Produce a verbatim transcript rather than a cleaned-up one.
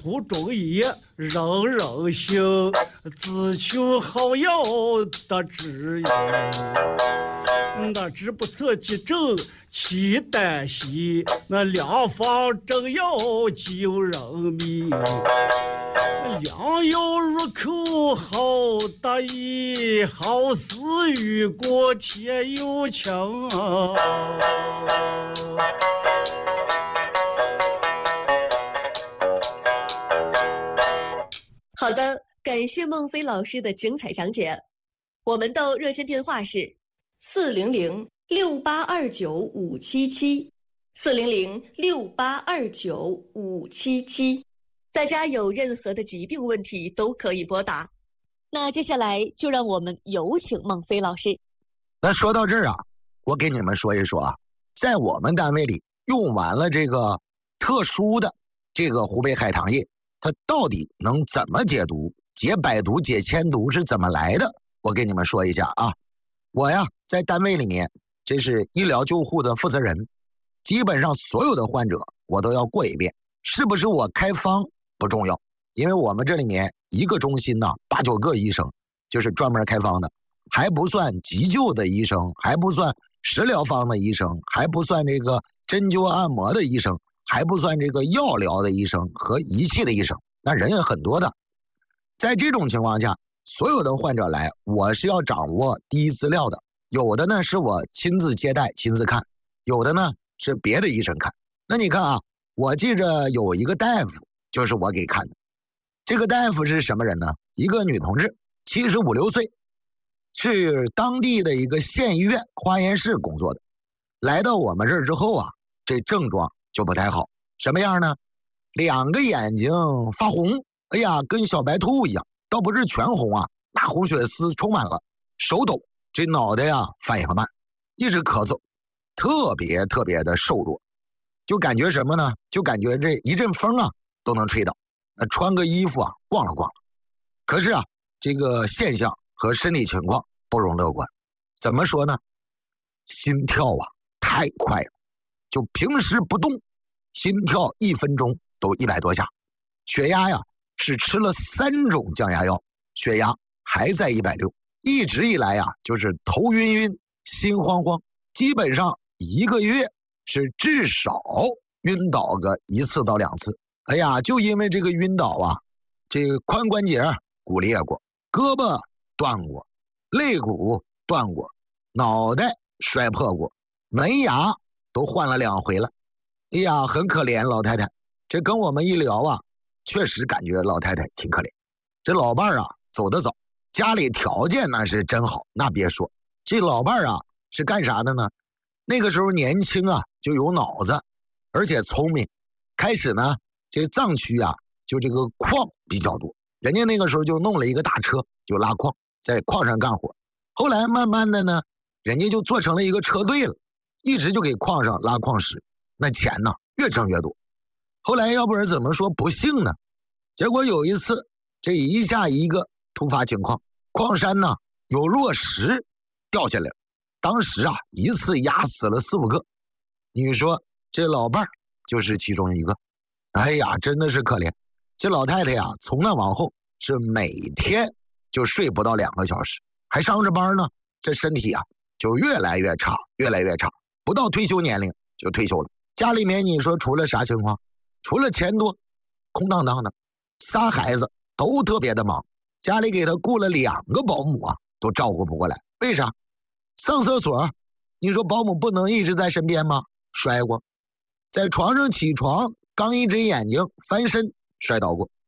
涂中医人人行，自求好药得知音。我只不测急症其旦夕，那良方正药救人命。良药入口好得意，好似雨过天又晴啊。 好的，感谢孟非老师的精彩讲解。我们的热线电话是四零零六八二九五七七，四零零六八二九五七七。大家有任何的疾病问题都可以拨打。那接下来就让我们有请孟非老师。 那说到这儿啊，我给你们说一说啊，在我们单位里用完了这个特殊的这个湖北海棠叶，它到底能怎么解毒？解百毒解千毒是怎么来的？我给你们说一下啊。我呀在单位里面，这是医疗救护的负责人，基本上所有的患者我都要过一遍，是不是我开方不重要，因为我们这里面一个中心呢八九个医生就是专门开方的，还不算急救的医生，还不算食疗方的医生，还不算这个针灸按摩的医生，还不算这个药疗的医生和仪器的医生，那人也很多的。在这种情况下，所有的患者来，我是要掌握第一资料的，有的呢是我亲自接待亲自看，有的呢是别的医生看。那你看啊，我记着有一个大夫就是我给看的，这个大夫是什么人呢？一个女同志，七十五六岁，是当地的一个县医院化验室工作的。来到我们这儿之后啊，这症状就不太好。什么样呢？两个眼睛发红，哎呀，跟小白兔一样，倒不是全红啊，那红血丝充满了，手抖，这脑袋呀反应慢，一直咳嗽，特别特别的瘦弱，就感觉什么呢？就感觉这一阵风啊都能吹倒，那穿个衣服啊逛了逛了。可是啊，这个现象和身体情况不容乐观。怎么说呢？心跳啊太快了，就平时不动，心跳一分钟都一百多下。血压呀是吃了三种降压药，血压还在一百六，一直以来呀就是头晕晕，心慌慌，基本上一个月是至少晕倒个一次到两次。哎呀，就因为这个晕倒啊，这个髋关节骨裂过，胳膊断过，肋骨断过，脑袋摔破过，门牙都换了两回了。哎呀，很可怜老太太。这跟我们一聊啊，确实感觉老太太挺可怜。这老伴儿啊走得早，家里条件那是真好，那别说。这老伴儿啊是干啥的呢？那个时候年轻啊就有脑子，而且聪明。开始呢这藏区啊就这个矿比较多，人家那个时候就弄了一个大车就拉矿，在矿上干活。后来慢慢的呢，人家就做成了一个车队了，一直就给矿上拉矿石，那钱呢越挣越多。后来要不然怎么说不幸呢？结果有一次这一下一个突发情况，矿山呢有落石掉下来了，当时啊一次压死了四五个。你说这老伴儿就是其中一个。哎呀，真的是可怜。这老太太呀从那往后是每天就睡不到两个小时，还上着班呢，这身体啊就越来越差越来越差，不到退休年龄就退休了。家里面你说除了啥情况？除了钱多，空荡荡的，仨孩子都特别的忙，家里给他雇了两个保姆啊，都照顾不过来。为啥？上厕所，你说保姆不能一直在身边吗？摔过。在床上起床，刚一睁眼睛翻身摔倒过。